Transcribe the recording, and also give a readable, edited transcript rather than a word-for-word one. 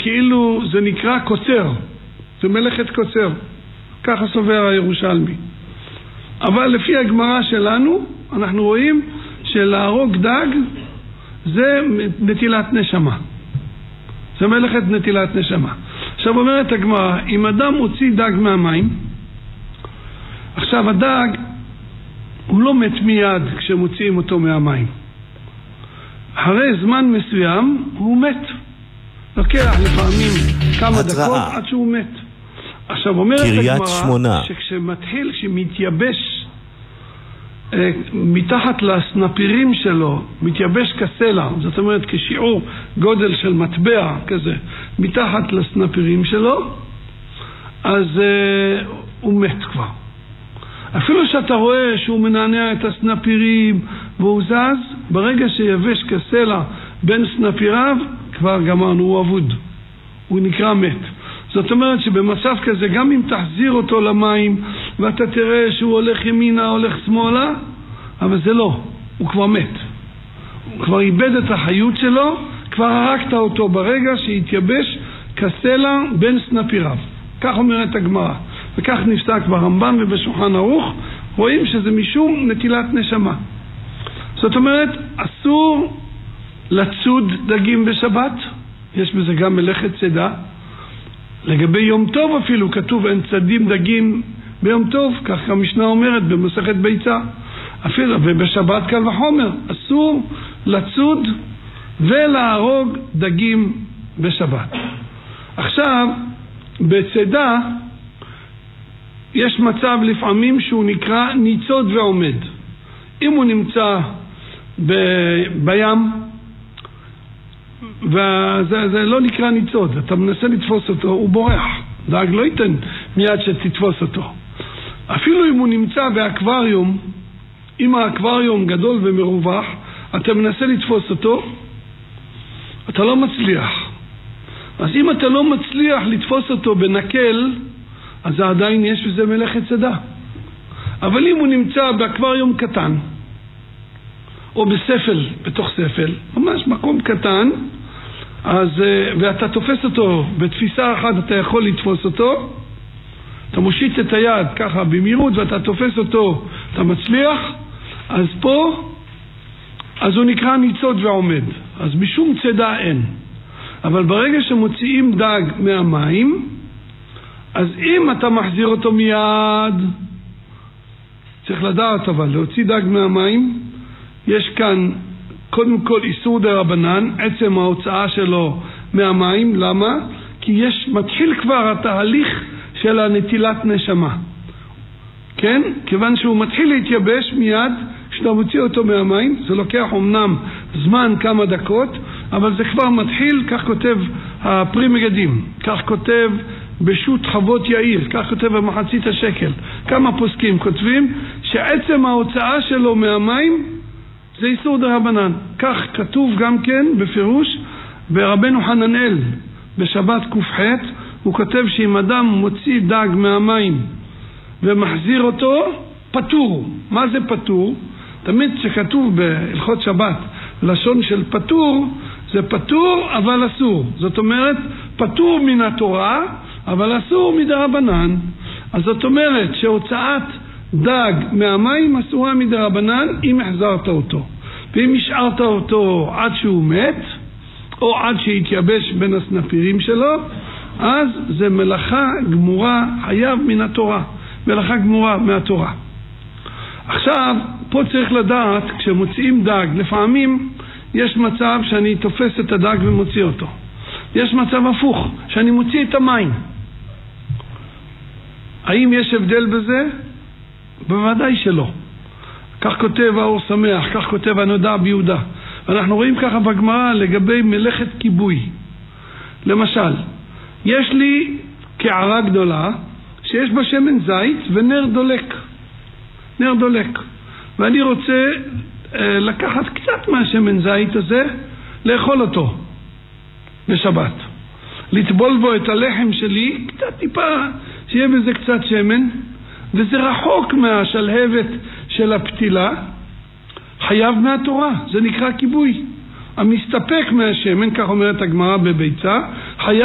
כאילו זה נקרא קוצר, זה מלאכת קוצר, ככה סובר הירושלמי. אבל לפי הגמרא שלנו אנחנו רואים שלהרוג דג זה נטילת נשמה, זה מלאכת נטילת נשמה. עכשיו אומרת הגמרא, אם אדם הוציא דג מהמים, עכשיו הדג הוא לא מת מיד כשמוציאים אותו מהמים, אחרי זמן מסוים הוא מת, לוקח לפעמים כמה דקות עד שהוא מת. עכשיו אומרת הגמרא שכשמתחיל, כשמתייבש מתחת לסנפירים שלו, מתייבש כסלע, זאת אומרת כשיעור גודל של מטבע כזה מתחת לסנפירים שלו, אז הוא מת כבר. אפילו שאתה רואה שהוא מנענע את הסנפירים והוא זז, ברגע שיבש כסלע בין סנפיריו כבר גמרנו, הוא אבוד, הוא נקרא מת. זאת אומרת שבמצב כזה גם אם תחזיר אותו למים ואתה תראה שהוא הולך ימינה, הולך שמאלה, אבל זה לא, הוא כבר מת, הוא כבר איבד את החיות שלו, כבר הרגת אותו ברגע שהתייבש כסלע בין סנפיריו. כך אומרת הגמרא, וכך נפסק ברמב"ם ובשולחן ערוך, רואים שזה משום נטילת נשמה. זאת אומרת אסור לצוד דגים בשבת, יש בזה גם מלאכת צידה. לגבי יום טוב אפילו כתוב אין צדים דגים ביום טוב, כך המשנה אומרת במסכת ביצה. אפילו ובשבת קל וחומר אסור לצוד ולהרוג דגים בשבת. עכשיו בצידה יש מצב לפעמים שהוא נקרא ניצוד ועומד. אם הוא נמצא בים, וזה לא נקרא ניצוד, אתה מנסה לתפוס אותו, הוא בורח, דג לא ייתן מיד שתתפוס אותו. אפילו אם הוא נמצא באקווריום, אם האקווריום גדול ומרווח, אתה מנסה לתפוס אותו, אתה לא מצליח. אז אם אתה לא מצליח לתפוס אותו בנקל, אז עדיין יש בזה מלאכת צידה. אבל אם הוא נמצא באקווריום קטן, או בספל, בתוך ספל, ממש מקום קטן, אז, ואתה תופס אותו בתפיסה אחת, אתה יכול לתפוס אותו, אתה מושיט את היד ככה במהירות ואתה תופס אותו, אתה מצליח, אז פה, אז הוא נקרא ניצוד ועומד, אז משום צידה אין. אבל ברגע שמוציאים דג מהמים, אז אם אתה מחזיר אותו מיד, צריך לדעת אבל, להוציא דג מהמים, יש כאן קודם כל איסור דרבנן, עצם ההוצאה שלו מהמים. למה? כי מתחיל כבר התהליך של הנטילת נשמה, כן? כיוון שהוא מתחיל להתייבש מיד כשאתה מוציא אותו מהמים, זה לוקח אמנם זמן כמה דקות, אבל זה כבר מתחיל, כך כותב הפרי מגדים, כך כותב בשו"ת חוות יאיר, כך כותב במחצית השקל, כמה פוסקים כותבים שעצם ההוצאה שלו מהמים זה איסור דרבנן. כך כתוב גם כן בפירוש ברבנו חננאל בשבת ק"ח, הוא כותב שאם אדם מוציא דג מהמים ומחזיר אותו, פטור. מה זה פטור? תמיד שכתוב בהלכות שבת לשון של פטור, זה פטור אבל אסור. זאת אומרת פטור מן התורה אבל אסור מדרבנן. אז זאת אומרת שהוצאת דג מהמים אסורה מדרבנן אם החזרת אותו, ואם השארת אותו עד שהוא מת או עד שהתייבש בין הסנפירים שלו, אז זה מלאכה גמורה, חייב מן התורה, מלאכה גמורה מהתורה. עכשיו פה צריך לדעת, כשמוציאים דג, לפעמים יש מצב שאני תופס את הדג ומוציא אותו, יש מצב הפוך שאני מוציא את המים. האם יש הבדל בזה? בוודאי שלא. כך כותב האור שמח, כך כותב הנודע ביהודה. אנחנו רואים ככה בגמרא לגבי מלאכת כיבוי. למשל, יש לי קערה גדולה שיש בה שמן זית ונר דולק, נר דולק, ואני רוצה לקחת קצת מהשמן זית הזה, לאכול אותו בשבת, לטבול בו את הלחם שלי, קצת טיפה שיהיה בזה קצת שמן, וזה רחוק מהשלהבת של הפתילה, חייב מהתורה, זה נקרא כיבוי. המסתפק מהשמן, כך אומרת הגמרא בביצה,